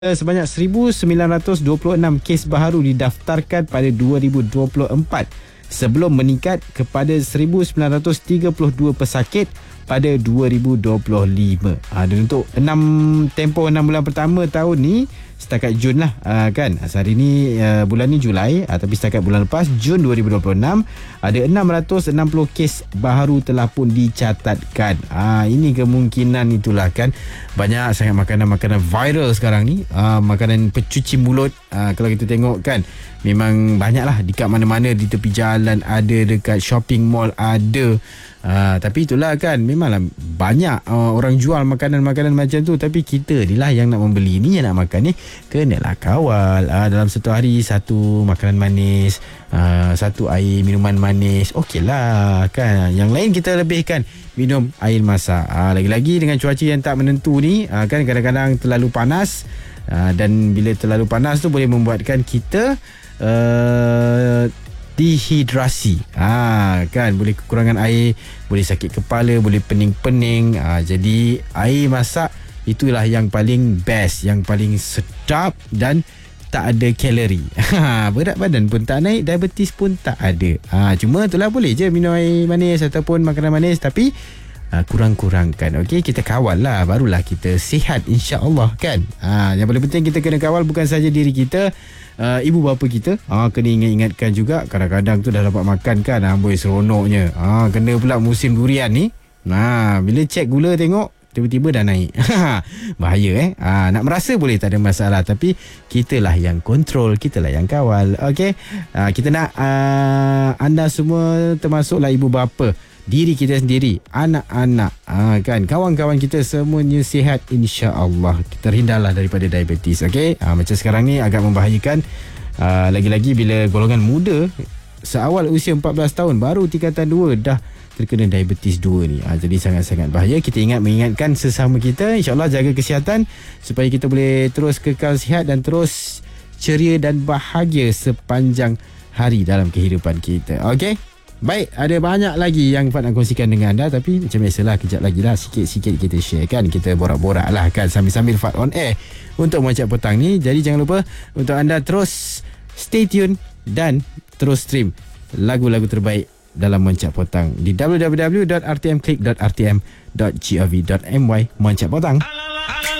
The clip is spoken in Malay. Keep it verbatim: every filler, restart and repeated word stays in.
Sebanyak seribu sembilan ratus dua puluh enam kes baharu didaftarkan pada dua ribu dua puluh empat sebelum meningkat kepada seribu sembilan ratus tiga puluh dua pesakit pada dua ribu dua puluh lima. Ha, dan untuk enam tempoh enam bulan pertama tahun ni setakat Jun lah, ha, kan. Hari ni uh, bulan ni Julai, ha, tapi setakat bulan lepas Jun dua ribu dua puluh enam ada enam ratus enam puluh kes baharu telah pun dicatatkan. Ha, ini kemungkinan itulah, kan. Banyak sangat makanan-makanan viral sekarang ni, ha, makanan pencuci mulut. Ha, kalau kita tengok, kan, memang banyak lah dekat mana-mana, di tepi jalan ada, dekat shopping mall ada. Uh, tapi itulah, kan, memanglah banyak uh, orang jual makanan-makanan macam tu, tapi kita ni lah yang nak membeli ni, yang nak makan ni, kenalah kawal. Uh, dalam satu hari satu makanan manis, uh, satu air minuman manis, okey lah, kan. Yang lain kita lebihkan minum air masak. Uh, lagi-lagi dengan cuaca yang tak menentu ni, uh, kan, kadang-kadang terlalu panas, uh, dan bila terlalu panas tu boleh membuatkan kita uh, dehidrasi, ha, kan, boleh kekurangan air, boleh sakit kepala, boleh pening-pening. Ha, jadi air masak itulah yang paling best, yang paling sedap dan tak ada kalori. Ha, berat badan pun tak naik, diabetes pun tak ada. Ha, cuma itulah, boleh je minum air manis ataupun makanan manis, tapi ha, kurang-kurangkan. Okey, kita kawal lah, barulah kita sihat, insya-Allah, kan. Ha, yang paling penting kita kena kawal bukan saja diri kita, Uh, ibu bapa kita, ha, kena ingat-ingatkan juga. Kadang-kadang tu dah dapat makan, kan, amboi seronoknya, ha, kena pula musim durian ni. Nah, bila cek gula tengok tiba-tiba dah naik. Bahaya, eh. Ha, nak merasa boleh, tak ada masalah, tapi kitalah yang kontrol, kitalah yang kawal. Okey, ha, kita nak uh, anda semua, termasuklah ibu bapa, diri kita sendiri, anak-anak, ha, kan, kawan-kawan kita semuanya sihat, insya-Allah. Kita terhindarlah daripada diabetes. Okey, ha, macam sekarang ni agak membahayakan, ha, lagi-lagi bila golongan muda seawal usia empat belas tahun baru tingkatan dua dah terkena diabetes dua ni. Ha, jadi sangat-sangat bahaya. Kita ingat mengingatkan sesama kita, insya-Allah jaga kesihatan supaya kita boleh terus kekal sihat dan terus ceria dan bahagia sepanjang hari dalam kehidupan kita. Okey, baik, ada banyak lagi yang Fad nak kongsikan dengan anda, tapi macam biasalah, kejap lagi lah, sikit-sikit kita share, kan. Kita borak-borak lah, kan, sambil-sambil Fad on air untuk Moncak Petang ni. Jadi jangan lupa untuk anda terus stay tune dan terus stream lagu-lagu terbaik dalam Moncak Petang di w w w dot r t m click dot r t m dot gov dot m y. Moncak Petang.